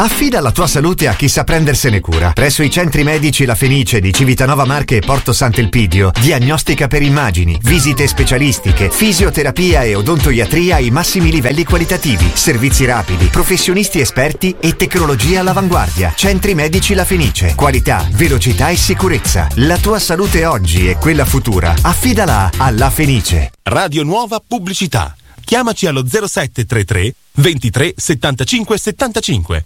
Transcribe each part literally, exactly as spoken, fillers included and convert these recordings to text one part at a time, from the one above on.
Affida la tua salute a chi sa prendersene cura. Presso i centri medici La Fenice di Civitanova Marche e Porto Sant'Elpidio, diagnostica per immagini, visite specialistiche, fisioterapia e odontoiatria ai massimi livelli qualitativi, servizi rapidi, professionisti esperti e tecnologia all'avanguardia. Centri medici La Fenice. Qualità, velocità e sicurezza. La tua salute oggi e quella futura. Affidala a La Fenice. Radio Nuova Pubblicità. Chiamaci allo zero sette tre tre ventitré settantacinque settantacinque.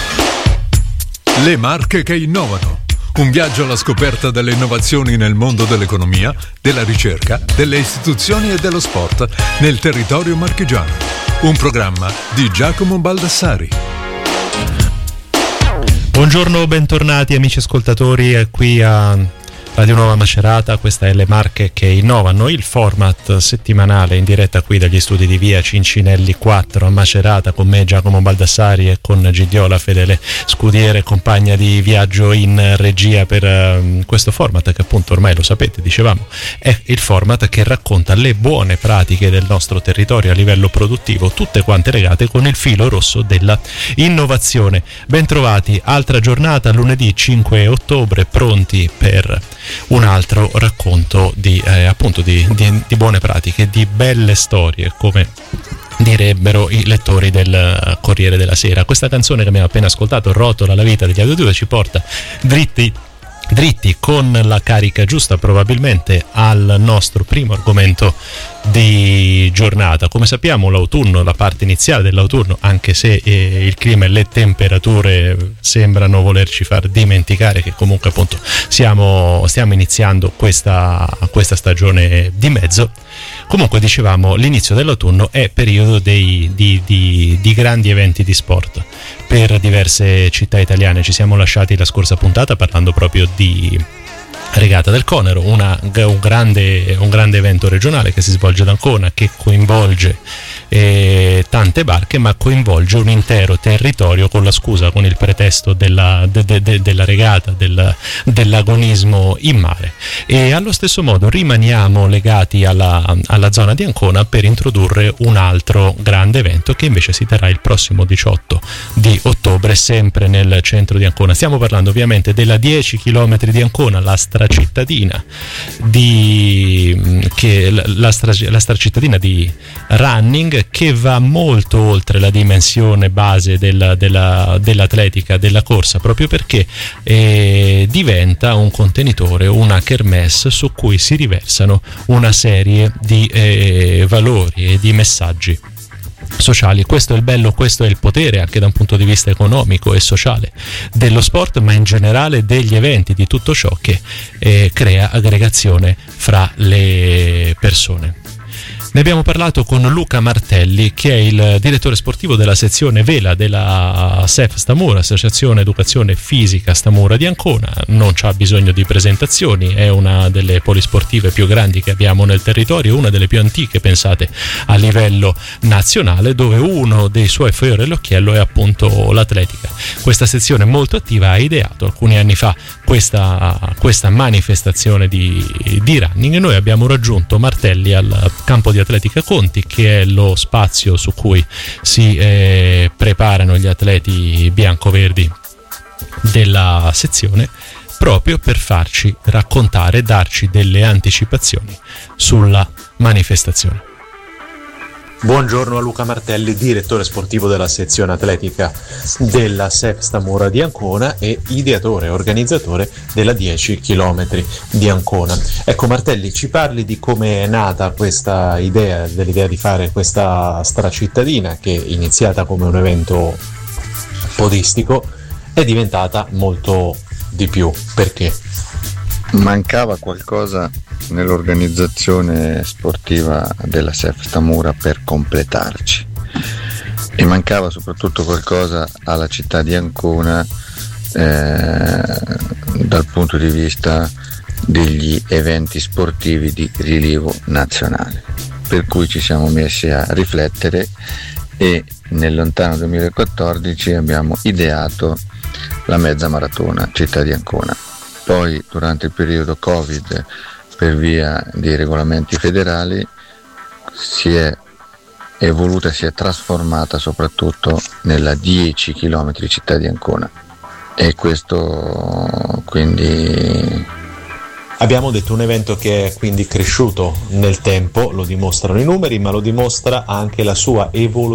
Le marche che innovano. Un viaggio alla scoperta delle innovazioni nel mondo dell'economia, della ricerca, delle istituzioni e dello sport nel territorio marchigiano. Un programma di Giacomo Baldassari. Buongiorno, bentornati amici ascoltatori qui a Radio Nuova Macerata. Questa è Le Marche che innovano, il format settimanale in diretta qui dagli studi di via Cincinelli quattro a Macerata, con me Giacomo Baldassari e con Gigliola Fedele Scudiere, compagna di viaggio in regia per uh, questo format che appunto ormai lo sapete, dicevamo, è il format che racconta le buone pratiche del nostro territorio a livello produttivo, tutte quante legate con il filo rosso della innovazione. Bentrovati, altra giornata, lunedì cinque ottobre, pronti per un altro racconto di eh, appunto di, di, di buone pratiche, di belle storie, come direbbero i lettori del Corriere della Sera. Questa canzone che abbiamo appena ascoltato, Rotola la vita degli Audio due, ci porta dritti dritti con la carica giusta probabilmente al nostro primo argomento di giornata. Come sappiamo, l'autunno, la parte iniziale dell'autunno, anche se eh, il clima e le temperature sembrano volerci far dimenticare che comunque appunto siamo, stiamo iniziando questa, questa stagione di mezzo. Comunque dicevamo, l'inizio dell'autunno è periodo dei, di, di, di grandi eventi di sport per diverse città italiane. Ci siamo lasciati la scorsa puntata parlando proprio di Regata del Conero, una, un, grande, un grande evento regionale che si svolge ad Ancona, che coinvolge eh, tante barche, ma coinvolge un intero territorio con la scusa, con il pretesto della, de, de, de, della regata, del, dell'agonismo in mare. E allo stesso modo rimaniamo legati alla, alla zona di Ancona per introdurre un altro grande evento che invece si terrà il prossimo diciotto di ottobre, sempre nel centro di Ancona. Stiamo parlando ovviamente della dieci chilometri di Ancona, la stracittadina di che la, stra, la stracittadina di running, che va molto oltre la dimensione base della, della, dell'atletica, della corsa, proprio perché eh, diventa un contenitore, una kermesse su cui si riversano una serie di eh, valori e di messaggi sociali. Questo è il bello, questo è il potere anche da un punto di vista economico e sociale dello sport, ma in generale degli eventi, di tutto ciò che eh, crea aggregazione fra le persone. Ne abbiamo parlato con Luca Martelli, che è il direttore sportivo della sezione Vela della S E F Stamura, Associazione Educazione Fisica Stamura di Ancona. Non c'ha bisogno di presentazioni, è una delle polisportive più grandi che abbiamo nel territorio, una delle più antiche, pensate, a livello nazionale, dove uno dei suoi fiori all'occhiello è appunto l'atletica. Questa sezione molto attiva ha ideato alcuni anni fa questa, questa manifestazione di, di running, e noi abbiamo raggiunto Martelli al campo di Atletica Conti, che è lo spazio su cui si eh, preparano gli atleti biancoverdi della sezione, proprio per farci raccontare, darci delle anticipazioni sulla manifestazione. Buongiorno a Luca Martelli, direttore sportivo della sezione atletica della S E F Stamura di Ancona e ideatore e organizzatore della dieci chilometri di Ancona. Ecco Martelli, ci parli di come è nata questa idea, dell'idea di fare questa stracittadina che, iniziata come un evento podistico, è diventata molto di più. Perché? Mancava qualcosa nell'organizzazione sportiva della S E F Stamura per completarci, e mancava soprattutto qualcosa alla città di Ancona eh, dal punto di vista degli eventi sportivi di rilievo nazionale, per cui ci siamo messi a riflettere e nel lontano duemilaquattordici abbiamo ideato la mezza maratona città di Ancona. Poi durante il periodo Covid, per via dei regolamenti federali, si è evoluta, si è trasformata soprattutto nella dieci chilometri città di Ancona, e questo quindi abbiamo detto un evento che è quindi cresciuto nel tempo, lo dimostrano i numeri, ma lo dimostra anche la sua evoluzione